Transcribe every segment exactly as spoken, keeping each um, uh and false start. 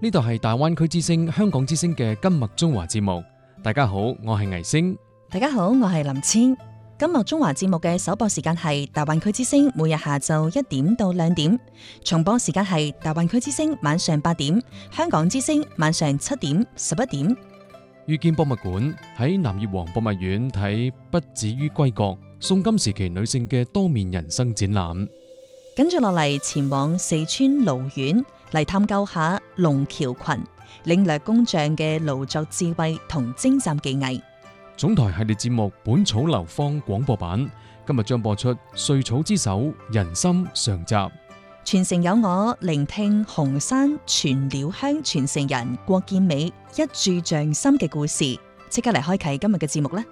呢度係大灣區之聲香港之聲嘅今麥中華節目。大家好，我係倪星。 大家好，我係林千。今麥中華節目嘅首播時間係大灣區之聲，每日下晝一點到兩點；重播時間係大灣區之聲晚上八點，香港之聲晚上七點、十一點。 遇見博物館喺南越王博物院睇不止於歸國宋金時期女性嘅多面人生展覽。 跟住落嚟前往四川瀘縣嚟探究下龍橋群，領略工匠嘅勞作智慧同精湛技藝。 總台系列節目《本草流芳》廣播版今日將播出《穗草之首人參》上集。 傳承有我聆聽紅山全鳥鄉傳承人郭建美一炷匠心嘅故事，即刻嚟開啟今日嘅節目啦！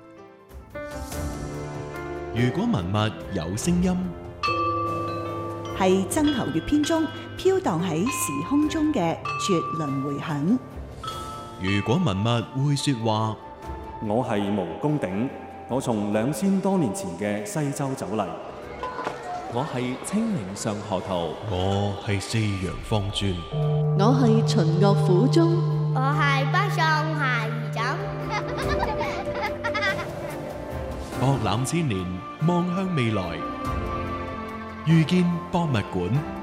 如果文物有聲音， 係曾侯乙編中飄蕩喺時空中嘅絕倫迴響。 如果文物會說話， 我係毛公鼎，我從兩千多年前嘅西周走嚟。 我係清明上河圖， 我係四陽方尊， 我係秦樂府中， 我係北宋夏夷枕。 博覽千年，望向未來，遇見博物館。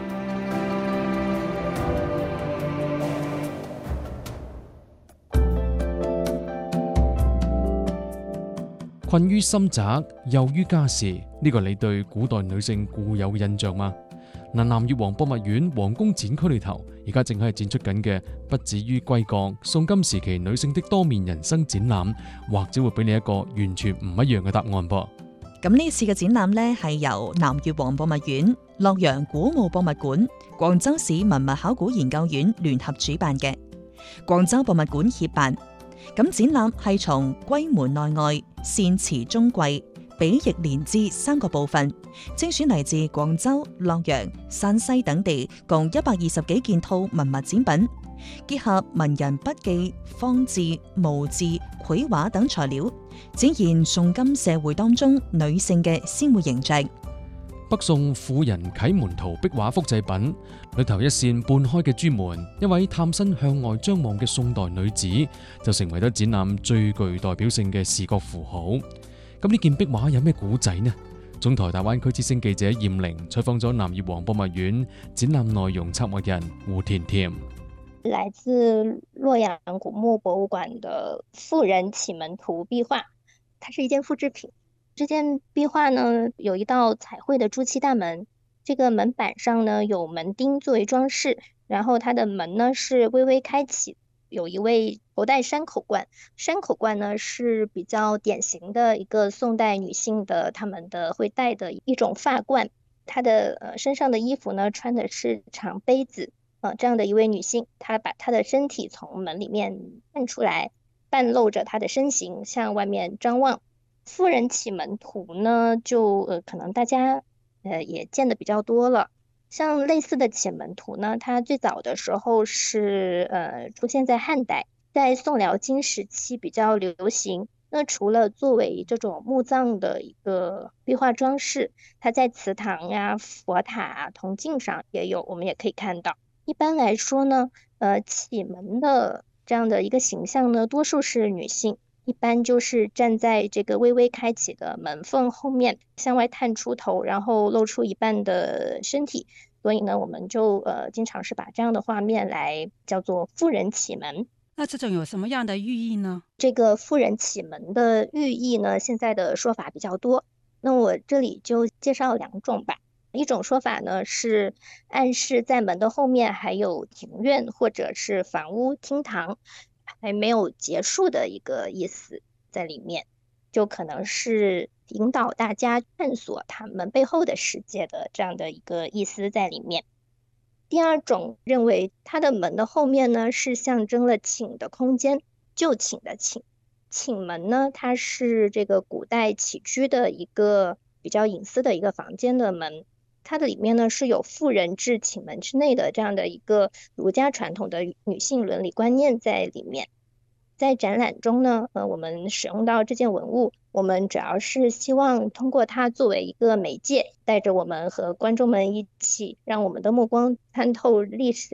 困於深宅，囿於家事，呢、這個你對古代女性固有印象嗎？嗱，南越王博物院皇宮展區裏頭，而家正喺展出緊嘅不止於歸國宋金時期女性的多面人生展覽，或者會俾你一個完全唔一樣嘅答案噃。 咁呢次嘅展覽呢，係由南越王博物院、洛陽古墓博物館、廣州市文物考古研究院聯合主辦嘅，廣州博物館協辦。咁展覽係從歸門內外、善辭中貴、比翼連枝三個部分，精選嚟自廣州、洛陽、山西等地共一百二十幾件套文物展品，結合文人筆記、方志、墓志、繪畫等材料，展現宋金社會當中女性嘅鮮活形象。 北宋婦人啟門圖壁畫複製品裏頭一扇半開嘅朱門，一位探身向外張望嘅宋代女子就成為咗展覽最具代表性嘅視覺符號。咁呢件壁畫有咩古仔呢？總台大灣區之聲記者艷玲採訪咗南越王博物院展覽內容策劃人胡甜甜。 來自洛陽古墓博物館的婦人啟門圖壁畫，它是一件複製品。這件壁畫呢，有一道彩繪的朱漆大門，這個門板上呢有門釘作為裝飾，然後它的門呢是微微開啟，有一位頭戴山口冠，山口冠呢是比較典型的一個宋代女性的她們的會戴的一種髮冠，她的呃身上的衣服呢穿的是長杯子，呃這樣的一位女性，她把她的身體從門裡面探出來，半露着她的身形向外面張望。婦人啟門圖呢，就呃可能大家呃也見得比較多了。像類似的啟門圖呢，它最早的時候是呃出現在漢代，在宋遼金時期比較流行。那除了作為這種墓葬的一個壁畫裝飾，它在祠堂呀、佛塔啊、銅鏡上也有，我們也可以看到。一般來說呢，呃啟門的這樣的一個形象呢，多數是女性。一般就是站在這個微微開啟的門縫後面，向外探出頭，然後露出一半的身體。所以呢，我們就呃經常是把這樣的畫面來叫做婦人啟門。 那這種有什麼樣的寓意呢？ 這個婦人啟門的寓意呢，現在的說法比較多。那我這裡就介紹兩種吧。一種說法呢，是暗示在門的後面還有庭院或者是房屋廳堂，還沒有結束的一個意思在裡面，就可能是引導大家探索他們背後的世界的這樣的一個意思在裡面。第二種認為它的門的後面呢，是象徵了寢的空間，就寢的寢。寢門呢，它是這個古代起居的一個比較隱私的一個房間的門，它的裡面呢是有婦人至寢門之內的這樣的一個儒家傳統的女性倫理觀念在裡面。在展覽中呢，呃，我們使用到這件文物，我們主要是希望通過它作為一個媒介，帶着我們和觀眾們一起，讓我們的目光參透歷史，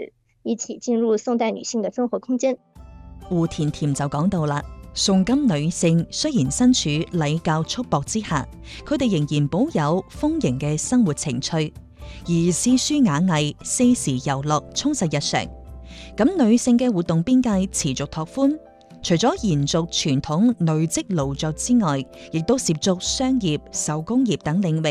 一起進入宋代女性的生活空間。 胡甜甜就講到啦，宋金女性雖然身處禮教束縛之下，佢哋仍然保有豐盈嘅生活情趣，而詩書雅藝、四時遊樂充實日常。咁女性嘅活動邊界持續拓寬，除咗延續傳統女織勞作之外，亦都涉足商業、手工業等領域。